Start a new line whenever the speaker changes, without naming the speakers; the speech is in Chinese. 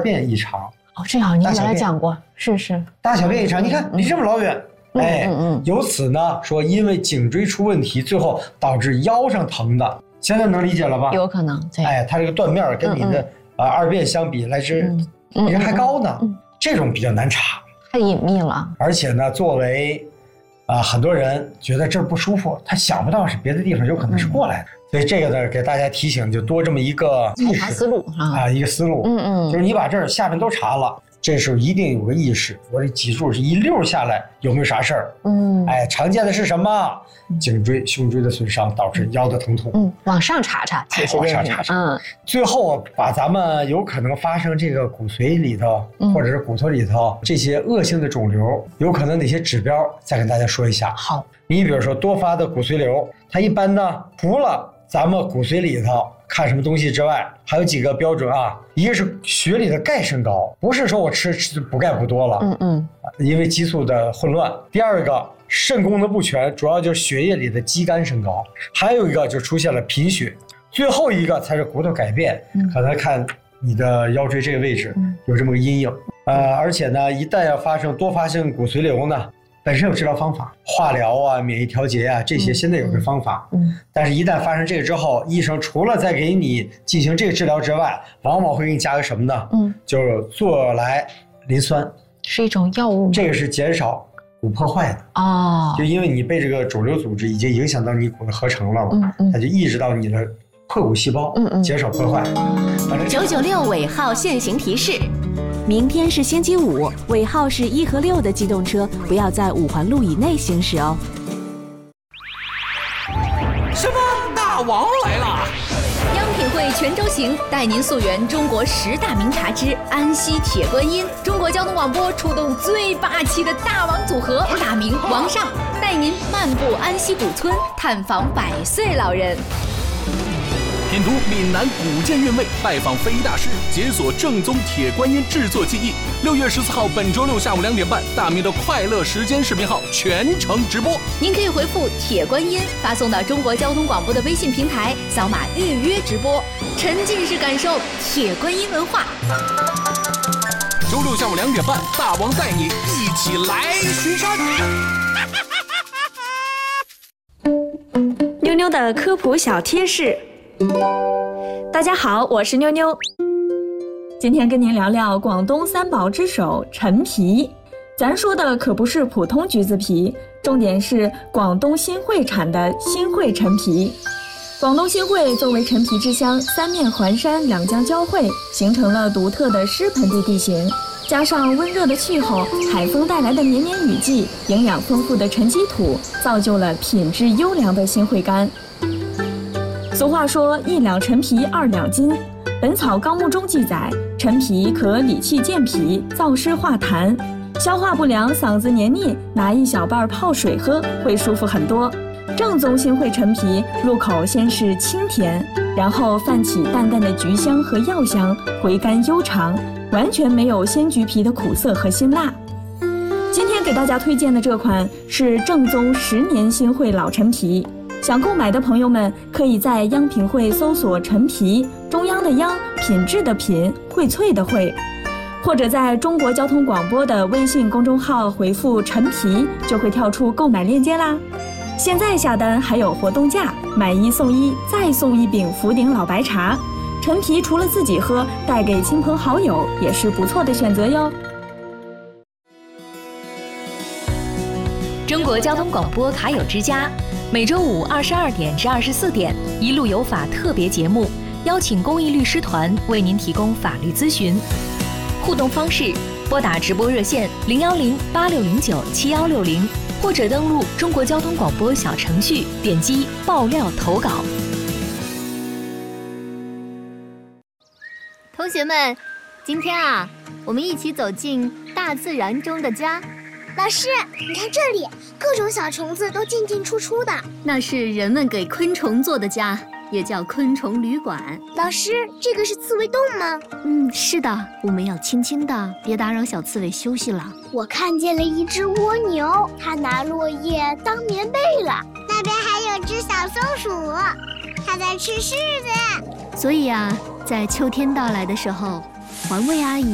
便异常。
这好，您原来讲过，是
大小便异常，你看离这么老远，由此呢说因为颈椎出问题，最后导致腰上疼的，现在能理解了吧？
有可能，对，
它这个断面跟你的二便相比来之比这还高呢，这种比较难查，
太隐秘了。
而且呢，作为很多人觉得这儿不舒服，他想不到是别的地方有可能是过来的，所以这个呢给大家提醒，就多这么一个意识
思路
一个思路，就是你把这儿下面都查了，这时候一定有个意识，我这脊柱是一溜下来，有没有啥事儿？常见的是什么？颈椎、胸椎的损伤导致腰的疼痛。
往上查查，
往上查查。最后把咱们有可能发生这个骨髓里头，或者是骨头里头这些恶性的肿瘤，有可能哪些指标，再跟大家说一下。
好，
你比如说多发的骨髓瘤，它一般呢，除了咱们骨髓里头看什么东西之外，还有几个标准啊。一个是血里的钙升高，不是说我吃补钙补多了，因为激素的混乱。第二个，肾功能不全，主要就是血液里的肌酐升高。还有一个就出现了贫血。最后一个才是骨头改变，可能看你的腰椎这个位置有这么个阴影。而且呢，一旦要发生多发性骨髓瘤呢，本身有治疗方法，化疗啊、免疫调节啊，这些现在有个方法。但是一旦发生这个之后，医生除了再给你进行这个治疗之外，往往会给你加个什么呢？就是唑来磷酸，
是一种药物吗？
这个是减少骨破坏的就因为你被这个肿瘤组织已经影响到你骨的合成了嘛，它就抑制到你的破骨细胞，减少破坏。
996尾号限行提示。明天是星期五，尾号是1和6的机动车不要在5环路以内行驶哦。
什么？大王来了！
央品汇全州行带您溯源中国10大名茶之安溪铁观音。中国交通广播出动最霸气的大王组合，大明王上带您漫步安溪古村，探访100岁老人。
品读闽南古建韵味，拜访非遗大师，解锁正宗铁观音制作技艺。6月14号，本周六下午2点半，大明的快乐时间视频号全程直播。您可以回复铁观音发送到中国交通广播的微信平台，扫码预约直播，沉浸式感受铁观音文化。周六下午2点半，大王带你一起来巡山。
妞妞的科普小贴士。大家好，我是妞妞。今天跟您聊聊广东三宝之首陈皮。咱说的可不是普通橘子皮，重点是广东新会产的新会陈皮。广东新会作为陈皮之乡，三面环山，两江交汇，形成了独特的湿盆地地形，加上温热的气候，海风带来的绵绵雨季，营养丰富的沉积土，造就了品质优良的新会柑。俗话说1两陈皮2两金，本草纲目中记载，陈皮可理气健脾，燥湿化痰，消化不良、嗓子黏腻，拿一小瓣泡水喝会舒服很多。正宗新会陈皮入口先是清甜，然后泛起淡淡的橘香和药香，回甘悠长，完全没有鲜橘皮的苦涩和辛辣。今天给大家推荐的这款是正宗10年新会老陈皮。想购买的朋友们可以在央品汇搜索陈皮，中央的央，品质的品，荟萃的荟，或者在中国交通广播的微信公众号回复陈皮，就会跳出购买链接啦。现在下单还有活动价，买1送1，再送1饼福鼎老白茶。陈皮除了自己喝，带给亲朋好友也是不错的选择哟。
中国交通广播卡友之家，每周五22点至24点，一路有法特别节目，邀请公益律师团为您提供法律咨询。互动方式：拨打直播热线010-8609-7160，或者登录中国交通广播小程序，点击爆料投稿。
同学们，今天啊，我们一起走进大自然中的家。
老师，你看这里，各种小虫子都进进出出的。
那是人们给昆虫做的家，也叫昆虫旅馆。
老师，这个是刺猬洞吗？
是的，我们要轻轻的，别打扰小刺猬休息了。
我看见了一只蜗牛，它拿落叶当棉被了。
那边还有只小松鼠，它在吃柿子。
所以啊，在秋天到来的时候，环卫阿姨